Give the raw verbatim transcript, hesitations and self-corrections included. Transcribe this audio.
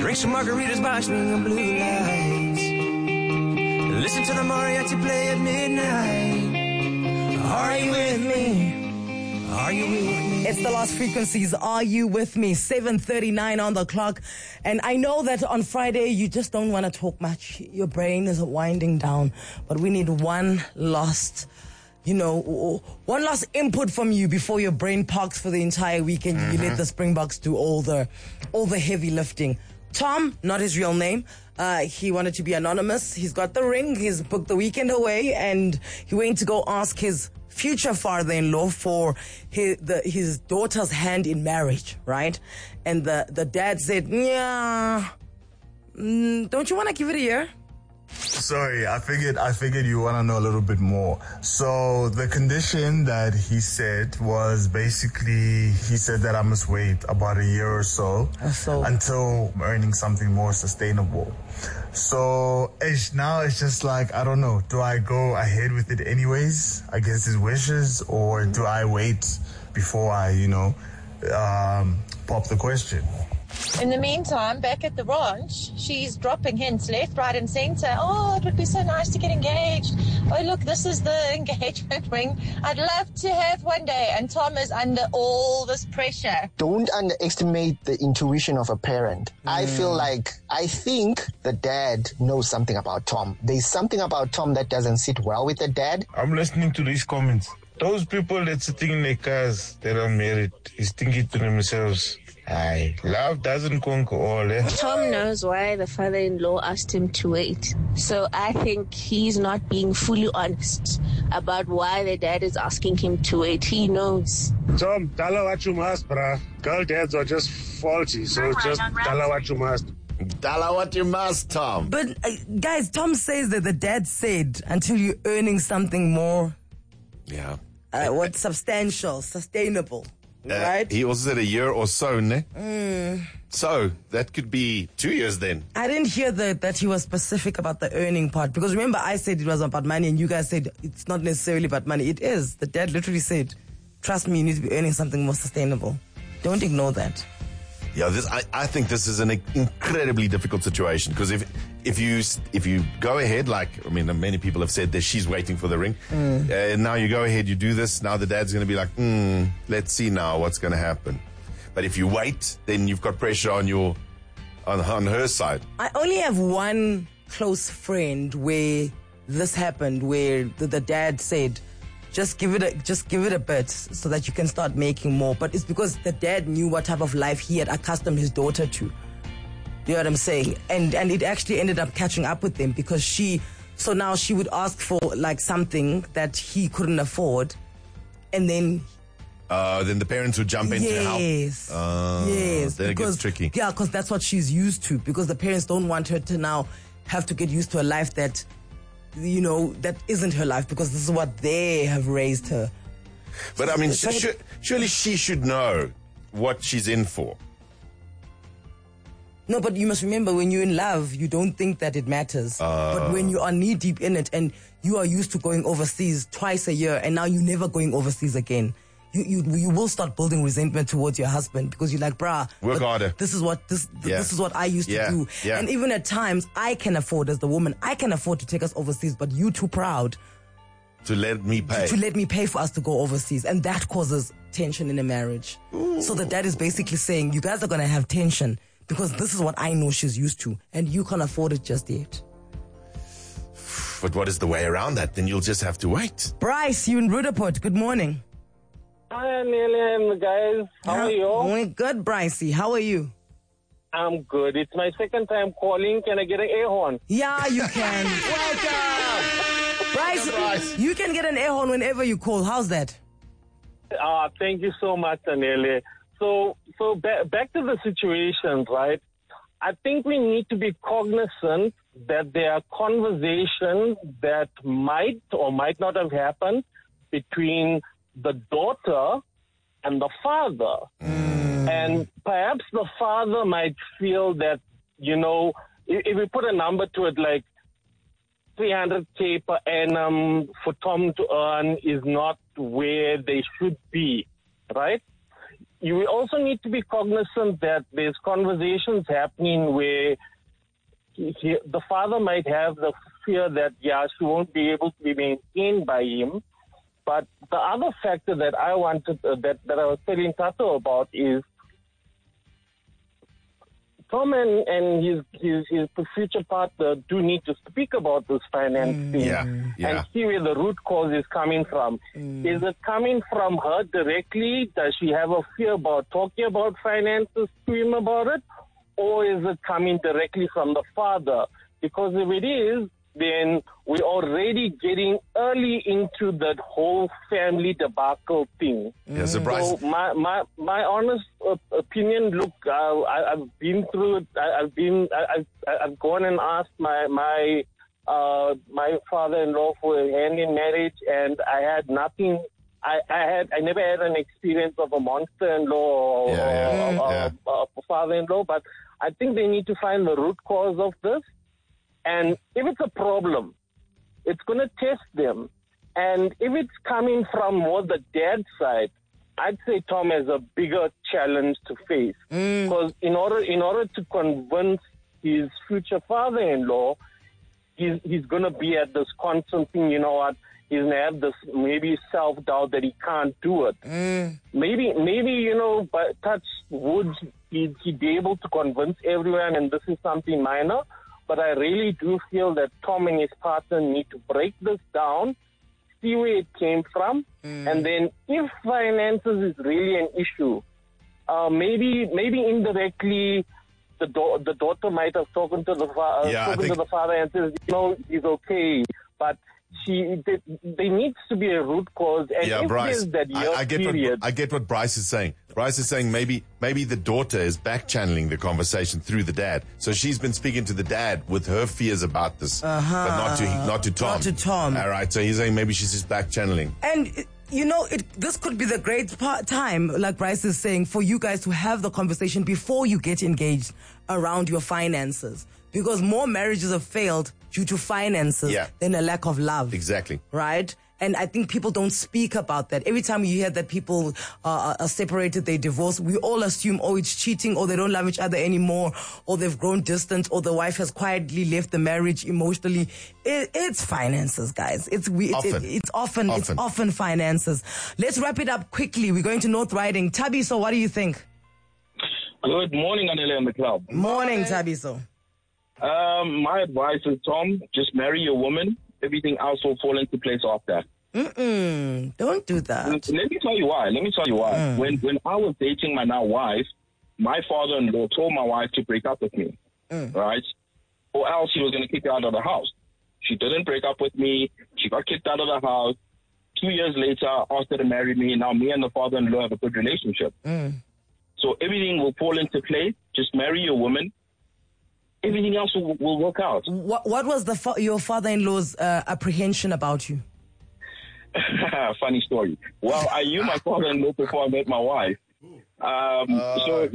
Drink some margaritas by swinging blue lights. Listen to the mariachi play at midnight. Are you with me? Are you with me? It's the Lost Frequencies. Are you with me? seven thirty-nine on the clock. And I know that on Friday you just don't want to talk much. Your brain is winding down. But we need one last, you know, one last input from you before your brain parks for the entire weekend. Mm-hmm. You let the Springboks do all the, all the heavy lifting. Tom, not his real name. Uh, he wanted to be anonymous. He's got the ring. He's booked the weekend away, and he went to go ask his future father-in-law for his, the, his daughter's hand in marriage, right? And the, the dad said, yeah, mm, don't you want to give it a year? Sorry, I figured I figured you want to know a little bit more. So the condition that he said was basically, he said that I must wait about a year or so, so. until I'm earning something more sustainable. So it's, now it's just like, I don't know, do I go ahead with it anyways against his wishes, or do I wait before I, you know, um, pop the question? In the meantime, back at the ranch, she's dropping hints left, right, and centre. Oh, it would be so nice to get engaged. Oh, look, this is the engagement ring I'd love to have one day. And Tom is under all this pressure. Don't underestimate the intuition of a parent. Mm. I feel like, I think the dad knows something about Tom. There's something about Tom that doesn't sit well with the dad. I'm listening to these comments. Those people that sitting in their cars that are married is thinking to themselves, aye, love doesn't conquer all, eh? Tom knows why the father-in-law asked him to wait. So I think he's not being fully honest about why the dad is asking him to wait. He knows. Tom, tell her what you must, bruh. Girl dads are just faulty, so just tell her what you must. Tell her what you must, Tom. But, uh, guys, Tom says that the dad said until you're earning something more. Yeah. Uh, what substantial, sustainable. Uh, right? He also said a year or so, ne? Mm. So, that could be two years then. I didn't hear the, that he was specific about the earning part. Because remember, I said it was about money, and you guys said it's not necessarily about money. It is. The dad literally said, trust me, you need to be earning something more sustainable. Don't ignore that. Yeah, this, I, I think this is an incredibly difficult situation, because if if you if you go ahead, like, I mean, many people have said that she's waiting for the ring, mm. uh, now you go ahead, you do this, now the dad's going to be like, hmm, let's see now what's going to happen. But if you wait, then you've got pressure on your on, on her side. I only have one close friend where this happened, where the, the dad said, Just give it a just give it a bit so that you can start making more. But it's because the dad knew what type of life he had accustomed his daughter to. You know what I'm saying? And and it actually ended up catching up with him, because she so now she would ask for like something that he couldn't afford, and then uh then the parents would jump in yes, to help. Yes. Uh, yes. Then because, it gets tricky. Yeah, because that's what she's used to. Because the parents don't want her to now have to get used to a life that, you know, that isn't her life, because this is what they have raised her. But I mean, So- sh- surely she should know what she's in for. No, but you must remember, when you're in love, you don't think that it matters. Uh. But when you are knee deep in it, and you are used to going overseas twice a year, and now you're never going overseas again, you you you will start building resentment towards your husband, because you're like, bruh, Work but harder. This is what this Yeah. this is what I used Yeah. to do. Yeah. And even at times, I can afford, as the woman, I can afford to take us overseas, but you too proud To let me pay. to let me pay for us to go overseas, and that causes tension in a marriage. Ooh. So the dad is basically saying, you guys are gonna have tension, because this is what I know she's used to, and you can't afford it just yet. But what is the way around that? Then you'll just have to wait. Bryce, you in Rudaport, good morning. Hi, Amelia and the guys. How are you? We're good, Brycey. How are you? I'm good. It's my second time calling. Can I get an air horn? Yeah, you can. Welcome! Bryce, Bryce. you can get an air horn whenever you call. How's that? Uh, thank you so much, Amelia. So, so ba- back to the situation, right? I think we need to be cognizant that there are conversations that might or might not have happened between the daughter and the father. Mm. And perhaps the father might feel that, you know, if, if we put a number to it, like three hundred K per annum for Tom to earn is not where they should be, right? you also need to be cognizant that there's conversations happening where he, he, the father might have the fear that, yeah, she won't be able to be maintained by him. But the other factor that I wanted, uh, that, that I was telling Tato about is Tom and, and his, his his future partner do need to speak about this financing Mm. Yeah, yeah. and see where the root cause is coming from. Mm. Is it coming from her directly? Does she have a fear about talking about finances to him about it? Or is it coming directly from the father? Because if it is, then we're already getting early into that whole family debacle thing. Yeah, so Bryce, So my my my honest uh, opinion, look, uh, I, I've been through it. I, I've been, I, I've, I've gone and asked my my uh, my father-in-law for a hand in marriage, and I had nothing. I, I had I never had an experience of a monster-in-law or, Yeah, yeah, or, or, yeah. or a father-in-law, but I think they need to find the root cause of this. And if it's a problem, it's going to test them. And if it's coming from more the dad's side, I'd say Tom has a bigger challenge to face. Because in order in order to convince his future father-in-law, he's, he's going to be at this constant thing, you know what, he's going to have this maybe self-doubt that he can't do it. Maybe, maybe you know, by touch wood, he'd, he'd be able to convince everyone, and this is something minor. But I really do feel that Tom and his partner need to break this down, see where it came from, and then if finances is really an issue, uh, maybe maybe indirectly the da- the daughter might have spoken to the fa- uh, Yeah, I spoken think- to the father and says, you know, he's okay, but she there, there needs to be a root cause, and yeah, if Bryce, there's that year I, I get period, what I get what Bryce is saying. Bryce is saying maybe maybe the daughter is back channeling the conversation through the dad. So she's been speaking to the dad with her fears about this, uh-huh. but not to not to Tom. Not to Tom. All right. So he's saying maybe she's just back channeling. And, you know, it, this could be the great part, time, like Bryce is saying, for you guys to have the conversation before you get engaged around your finances. Because more marriages have failed due to finances Yeah. than a lack of love. Exactly. Right? And I think people don't speak about that. Every time you hear that people uh, are separated, they divorce, we all assume, oh, it's cheating, or they don't love each other anymore, or they've grown distant, or the wife has quietly left the marriage emotionally. It, it's finances, guys. It's we. It's Often. It, it's often, Often. It's often finances. Let's wrap it up quickly. We're going to North Riding. Tabiso, what do you think? Good morning, Anele and the club. Morning, Tabiso. Um, my advice is, Tom, just marry your woman. Everything else will fall into place after. Mm-mm. Don't do that. Let me tell you why. Let me tell you why. Mm. When when I was dating my now wife, my father-in-law told my wife to break up with me, Mm. right? Or else he was going to kick her out of the house. She didn't break up with me. She got kicked out of the house. Two years later, asked her to marry me. Now me and the father-in-law have a good relationship. Mm. So everything will fall into place. Just marry your woman. Everything else will, will work out. What What was the fa- your father-in-law's uh, apprehension about you? Funny story. Well, I knew my father-in-law before I met my wife. Um, so